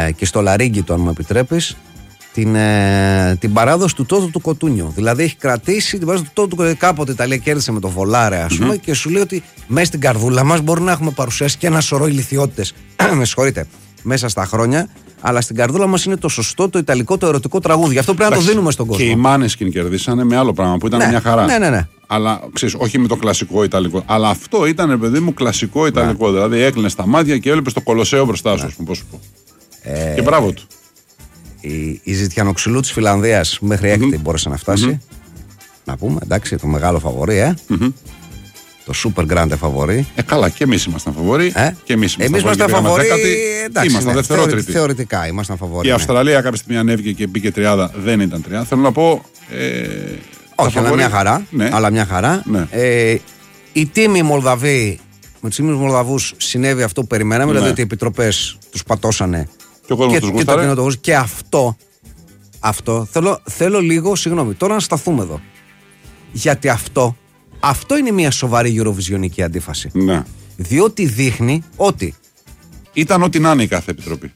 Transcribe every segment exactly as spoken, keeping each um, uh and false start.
ε, και στο Λαρίγκιτο, αν μου επιτρέπεις, την, ε, την παράδοση του Τότο του Κοτούνιο. Δηλαδή έχει κρατήσει την παράδοση του Τότο του Κοτούνιο. Κάποτε η Ιταλία κέρδισε με το Βολάρε, ας πούμε, mm-hmm. και σου λέει ότι μέσα στην καρδούλα μας μπορεί να έχουμε παρουσιάσει και ένα σωρό ηλιθιότητες. Με συγχωρείτε, μέσα στα χρόνια. Αλλά στην καρδούλα μας είναι το σωστό, το ιταλικό, το ερωτικό τραγούδι. Γι' αυτό πρέπει να το δίνουμε στον κόσμο. Και οι Μάνεσκιν κερδίσανε με άλλο πράγμα που ήταν ναι, μια χαρά. Ναι, ναι, ναι. Αλλά ξέρεις, όχι με το κλασικό ιταλικό. Αλλά αυτό ήταν, παιδί μου, κλασικό ιταλικό. Ναι. Δηλαδή έκλεινε τα μάτια και έβλεπε το Κολοσσέο μπροστά σου, ναι. Πώς σου πω. Ε, και μπράβο του. Η, η Ζητιανοξυλού της Φιλανδίας μέχρι έκτη mm-hmm. μπόρεσε να φτάσει. Mm-hmm. Να πούμε, εντάξει, το μεγάλο φαβορί, ε. Mm-hmm. Το super grande φαβορί. Ε, καλά, και εμείς ήμασταν φαβορί. Ε? Και εμείς ήμασταν φαβορί. Ήμασταν ναι, δευτερότριτοι. Θεωρητικά ήμασταν φαβορί. Η Αυστραλία κάποια στιγμή ανέβηκε και μπήκε τριάδα, δεν ήταν τριάδα. Θέλω να πω. Ε, όχι, αλλά μια χαρά. Ναι. Αλλά μια χαρά. Ναι. Ε, οι τίμοι Μολδαβοί, με τους τίμους Μολδαβούς συνέβη αυτό που περιμέναμε, ναι. δηλαδή ότι οι επιτροπές τους πατώσανε. Και ο κόσμος τους γούσταρε. Και, το και αυτό, αυτό θέλω, θέλω λίγο, συγγνώμη, τώρα να σταθούμε εδώ. Γιατί αυτό. Αυτό είναι μια σοβαρή Eurovisionική αντίφαση. Ναι. Διότι δείχνει ότι. Ήταν ό,τι να είναι η κάθε επιτροπή.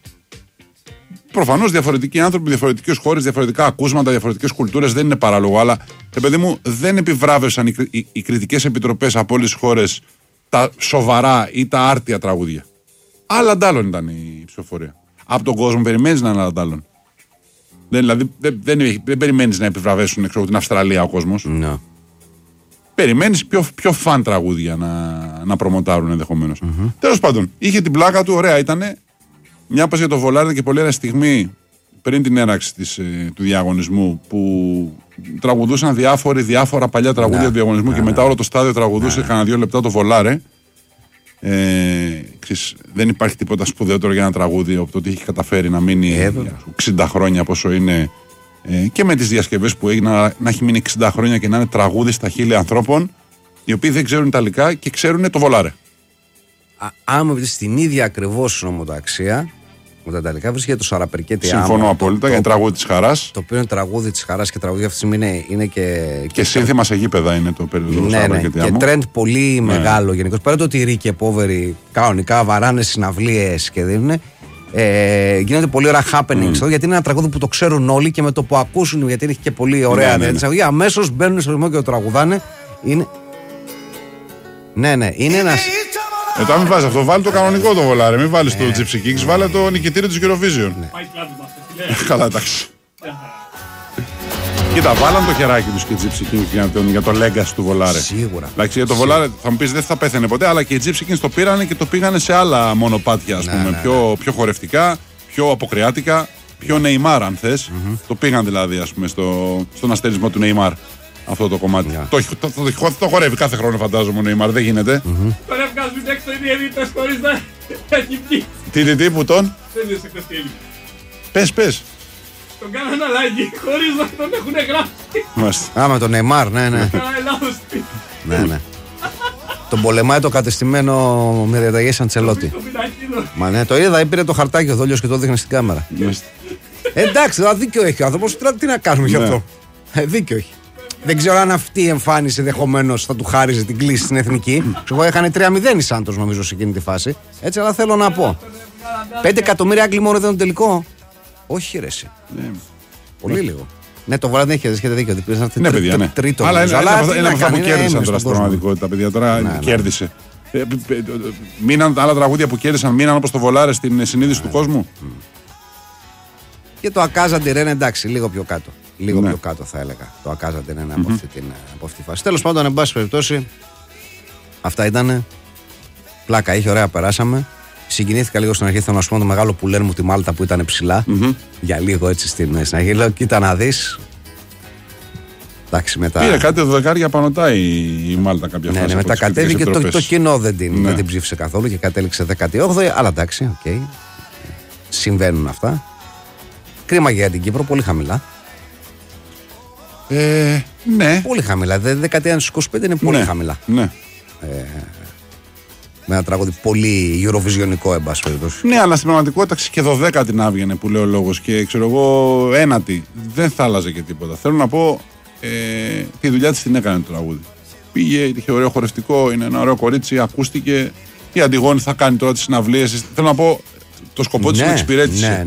Προφανώς διαφορετικοί άνθρωποι, διαφορετικές χώρες, διαφορετικά ακούσματα, διαφορετικές κουλτούρες, δεν είναι παράλογο. Αλλά, παιδί μου, δεν επιβράβευσαν οι, οι, οι κριτικές επιτροπές από όλες τις χώρες τα σοβαρά ή τα άρτια τραγούδια. Άλλα αντάλλων ήταν η ψηφοφορία. Από τον κόσμο περιμένεις να είναι άλλα αντάλλων. Δεν, δηλαδή, δεν, δεν, δεν, δεν περιμένεις να επιβραβεύσουν εξω, την Αυστραλία ο κόσμος. No. Περιμένεις πιο, πιο φαν τραγούδια να, να προμοτάρουν ενδεχομένως. Mm-hmm. Τέλος πάντων, είχε την πλάκα του, ωραία ήτανε. Μια πας για το Βολάρε και πολύ ωραία στιγμή πριν την έναρξη της, ε, του διαγωνισμού που τραγουδούσαν διάφοροι, διάφορα παλιά τραγούδια yeah. του διαγωνισμού yeah. και μετά όλο το στάδιο τραγουδούσε yeah. κανένα δύο λεπτά το Βολάρε. Ε, ξέρεις, δεν υπάρχει τίποτα σπουδαιότερο για ένα τραγούδι από το ότι έχει καταφέρει να μείνει yeah. εξήντα χρόνια πόσο είναι. Ε, και με τις διασκευές που έγιναν να έχει μείνει εξήντα χρόνια και να είναι τραγούδι στα χείλη ανθρώπων οι οποίοι δεν ξέρουν Ιταλικά και ξέρουν το Βολάρε. Άμα βρει στην ίδια ακριβώς νομοταξία με τα Ιταλικά βρίσκεται το Σαραπερκέτι. Συμφωνώ άμα, απόλυτα το, για τραγούδι της χαράς. Το οποίο είναι τραγούδι της χαράς και τραγούδι αυτή τη στιγμή είναι, είναι και. Και, και σύνθημα σε γήπεδα είναι το περίπου. Ναι, ναι, και τρέντ πολύ ναι. μεγάλο γενικώς. Πέρα το ότι οι ρίκοι επόβεροι κανονικά βαράνε συναυλίες και δίνουν. Ε, γίνονται πολύ ωραία happenings mm. γιατί είναι ένα τραγούδι που το ξέρουν όλοι και με το που ακούσουν, γιατί έχει και πολύ ωραία ναι, ναι, ναι. αμέσως μπαίνουν στο ρυθμό και το τραγουδάνε. Είναι. Ναι, ναι, είναι ένας. Ε, τώρα μην βάζεις αυτό, βάλει το κανονικό το Βολάρε. Μην βάλεις το Gypsy Kings, βάλε το νικητήριο της Eurovision. Καλά, εντάξει. Κοίτα, βάλαν το χεράκι τους και οι Gypsy Kings για το, για το legacy του Βολάρε. Σίγουρα. Εντάξει, για το Βολάρε θα μου πεις δεν θα πέθανε ποτέ, αλλά και οι Gypsy Kings το πήρανε και το πήγανε σε άλλα μονοπάτια, ας πούμε. Ναι, ναι. Πιο, πιο χορευτικά, πιο αποκριάτικα, πιο Neymar, αν θες. Mm-hmm. Το πήγαν δηλαδή, ας πούμε, στο, στον αστερισμό του Neymar. Αυτό το κομμάτι. Yeah. Το, το, το, το, το χορεύει κάθε χρόνο, φαντάζομαι, ο Neymar, δεν γίνεται. Mm-hmm. Τώρα βγάζουν έξω οι διαιτητές χωρίς να έχει βγει. Τι, τι, τι, που τον. Δεν είναι σε καστέλι. Πες, πες. Τον κάνανε αλλαγή χωρίς να τον έχουν γράψει. Α, με τον Neymar, ναι, ναι. ναι, ναι. Τον πολεμάει το κατεστημένο με διαταγές Αντσελότη. Μα ναι, το είδα, πήρε το χαρτάκι ο Δόλιος και το δείχνε στην κάμερα. Εντάξει, δίκιο έχει ο άνθρωπος, τι να κάνουμε γι' αυτό. Δίκιο έχει. Δεν ξέρω αν αυτή η εμφάνιση ενδεχομένως θα του χάριζε την κλίση στην εθνική. Εγώ έχανε τρία μηδέν η Σάντος νομίζω σε εκείνη τη φάση. Έτσι, αλλά θέλω να πω. πέντε εκατομμύρια Άγγλοι μόνο ήταν το τελικό. Όχι, ρε. Ναι. Πολύ λίγο. Ναι, το βράδυ δεν έχετε δίκιο. Ναι, παιδιά, ναι. Τρίτο. Αλλά είναι από αυτά που κέρδισαν τώρα στην πραγματικότητα, παιδιά. Τώρα κέρδισε. Μείναν άλλα τραγούδια που κέρδισαν, μείναν όπως το Βολάρε στην συνείδηση του κόσμου. Και το Ακάζαντι Ρεν, εντάξει, λίγο πιο κάτω. Λίγο ναι. πιο κάτω θα έλεγα. Το Ακάζαντι Ρεν από, mm-hmm. από αυτή τη φάση. Τέλος πάντων, εν πάση περιπτώσει, αυτά ήτανε. Πλάκα είχε, ωραία, περάσαμε. Συγκινήθηκα λίγο στην αρχή. Θέλω να σου πω το μεγάλο που λένε μου τη Μάλτα που ήταν ψηλά. Mm-hmm. Για λίγο έτσι στην, στην αρχή. Λέω, κοίτα να δεις. Εντάξει, μετά. Πήρε κάτι δεκάρια πανωτά η, η Μάλτα κάποια ναι, φάση. Ναι, μετά κατέβηκε το, το κοινό δεν την, ναι. δεν την ψήφισε καθόλου και κατέληξε δέκατη όγδοη. Αλλά εντάξει, οκ. Okay. Συμβαίνουν αυτά. Κρίμα για την Κύπρο, πολύ χαμηλά. Ε, ναι. Πολύ χαμηλά. δεκαετία στους είκοσι πέντε είναι πολύ ναι, χαμηλά. Ναι. Ε, με ένα τραγούδι πολύ Eurovisionικό, εν πάση περιπτώσει. Ναι, αλλά στην πραγματικότητα και δωδέκατη να βγαινε που λέει ο λόγος και ξέρω εγώ ένατη. Δεν θα άλλαζε και τίποτα. Θέλω να πω ε, τη δουλειά της την έκανε το τραγούδι. Πήγε, είχε ωραίο χορευτικό, είναι ένα ωραίο κορίτσι, ακούστηκε. Η Αντιγόνη θα κάνει τώρα τις συναυλίες. Θέλω να πω το σκοπό της ναι, την εξυπηρέτησε. Ναι,